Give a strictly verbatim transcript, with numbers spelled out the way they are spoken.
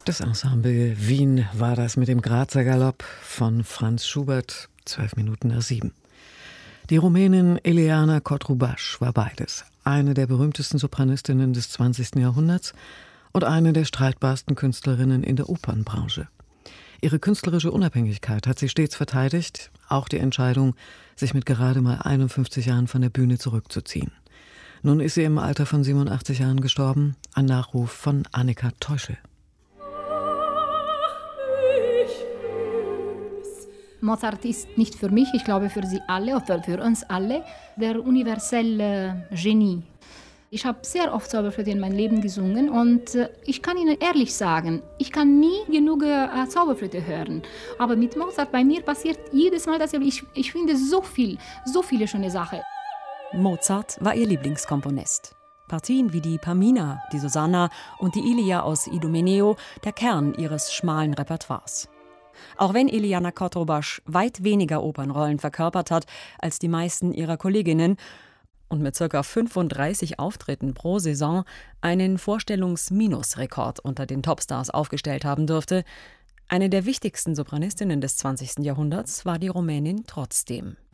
Das Ensemble Wien war das mit dem Grazer Galopp von Franz Schubert, zwölf Minuten nach sieben. Die Rumänin Eliana Cotrubas war beides. Eine der berühmtesten Sopranistinnen des zwanzigsten Jahrhunderts und eine der streitbarsten Künstlerinnen in der Opernbranche. Ihre künstlerische Unabhängigkeit hat sie stets verteidigt, auch die Entscheidung, sich mit gerade mal einundfünfzig Jahren von der Bühne zurückzuziehen. Nun ist sie im Alter von siebenundachtzig Jahren gestorben, ein Nachruf von Annika Teuschel. Mozart ist nicht für mich, ich glaube für Sie alle, oder für uns alle, der universelle Genie. Ich habe sehr oft Zauberflöte in meinem Leben gesungen und ich kann Ihnen ehrlich sagen, ich kann nie genug äh, Zauberflöte hören. Aber mit Mozart bei mir passiert jedes Mal dasselbe. Ich, ich finde so viel, so viele schöne Sachen. Mozart war ihr Lieblingskomponist. Partien wie die Pamina, die Susanna und die Ilia aus Idomeneo, der Kern ihres schmalen Repertoires. Auch wenn Eliana Cotrubas weit weniger Opernrollen verkörpert hat als die meisten ihrer Kolleginnen und mit ca. fünfunddreißig Auftritten pro Saison einen Vorstellungsminusrekord unter den Topstars aufgestellt haben dürfte, eine der wichtigsten Sopranistinnen des zwanzigsten Jahrhunderts war die Rumänin trotzdem.